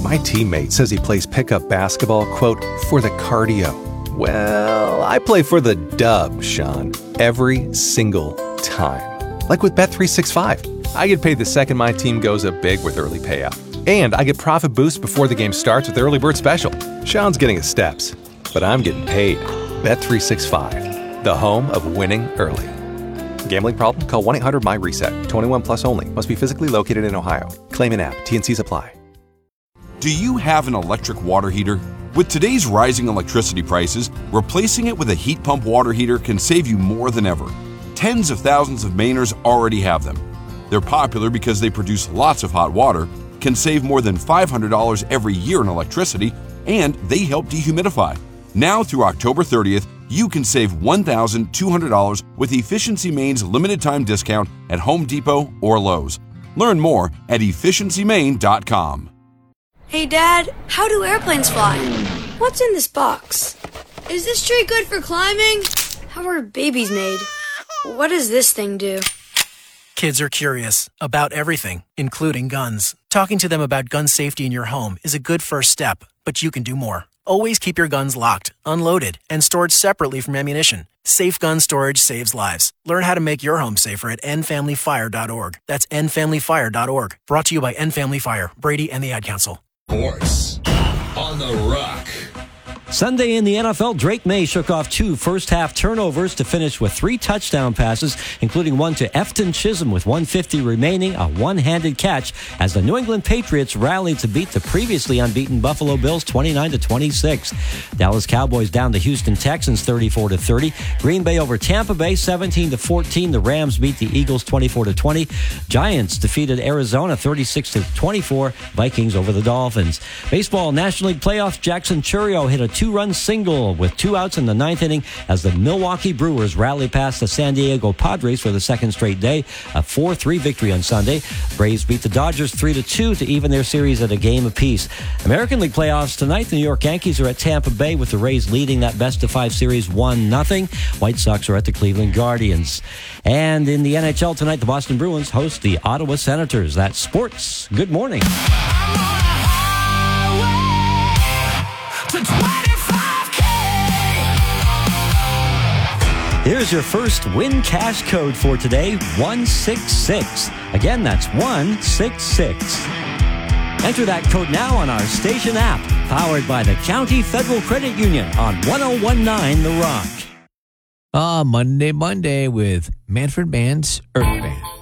My teammate says he plays pickup basketball, quote, for the cardio. Well, I play for the dub, Sean, every single time. Like with Bet365. I get paid the second my team goes up big with early payout. And I get profit boosts before the game starts with Early Bird Special. Sean's getting his steps, but I'm getting paid. Bet365, the home of winning early. Gambling problem? Call 1-800-MY-RESET. 21 plus only. Must be physically located in Ohio. Claim in app. T&Cs apply. Do you have an electric water heater? With today's rising electricity prices, replacing it with a heat pump water heater can save you more than ever. Tens of thousands of Mainers already have them. They're popular because they produce lots of hot water, can save more than $500 every year in electricity, and they help dehumidify. Now through October 30th, you can save $1,200 with Efficiency Maine's limited time discount at Home Depot or Lowe's. Learn more at efficiencymaine.com. Hey Dad, how do airplanes fly? What's in this box? Is this tree good for climbing? How are babies made? What does this thing do? Kids are curious about everything, including guns. Talking to them about gun safety in your home is a good first step, but you can do more. Always keep your guns locked, unloaded, and stored separately from ammunition. Safe gun storage saves lives. Learn how to make your home safer at endfamilyfire.org. That's endfamilyfire.org. Brought to you by End Family Fire, Brady, and the Ad Council. Sports on the Rock. Sunday in the NFL, Drake May shook off 2 first-half turnovers to finish with 3 touchdown passes, including one to Efton Chisholm with 1:50 remaining, a one-handed catch, as the New England Patriots rallied to beat the previously unbeaten Buffalo Bills 29-26. Dallas Cowboys down the Houston Texans 34-30. Green Bay over Tampa Bay 17-14. The Rams beat the Eagles 24-20. Giants defeated Arizona 36-24. Vikings over the Dolphins. Baseball National League playoffs, Jackson Chourio hit a 2-run single with 2 outs in the 9th inning as the Milwaukee Brewers rally past the San Diego Padres for the second straight day. A 4-3 victory on Sunday. Braves beat the Dodgers 3-2 to even their series at a game apiece. American League playoffs tonight. The New York Yankees are at Tampa Bay with the Rays leading that best-of-5 series 1-0. White Sox are at the Cleveland Guardians. And in the NHL tonight, the Boston Bruins host the Ottawa Senators. That's sports. Good morning. Here's your first win cash code for today, 166. Again, that's 166. Enter that code now on our station app, powered by the County Federal Credit Union on 1019 The Rock. Monday with Manfred Mann's Earth Band.